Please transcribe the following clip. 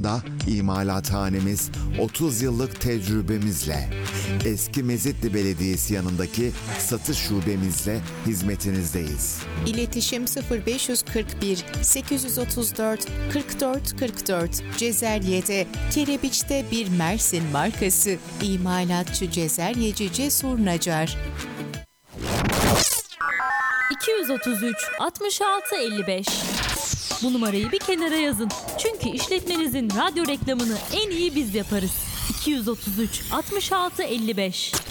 alanında imalathanemiz 30 yıllık tecrübemizle eski Mezitli Belediyesi yanındaki satış şubemizle hizmetinizdeyiz. İletişim 0541 834 44 44. Cezerye'de, Kerebiç'te bir Mersin markası. İmalatçı Cezeryeci Cesur Nacar. 233 66 55. Bu numarayı bir kenara yazın. Çünkü işletmenizin radyo reklamını en iyi biz yaparız. 233 66 55.